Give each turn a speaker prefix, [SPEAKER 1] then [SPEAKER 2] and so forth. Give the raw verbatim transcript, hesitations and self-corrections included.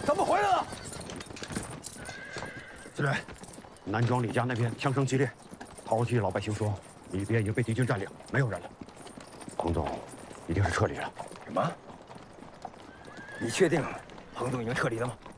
[SPEAKER 1] 咱们回来了。
[SPEAKER 2] 司令，南庄李家那边枪声激烈，陶溪老百姓说里边已经被敌军占领，没有人了。彭总一定是撤离了。
[SPEAKER 1] 什么？你确定彭总已经撤离了吗？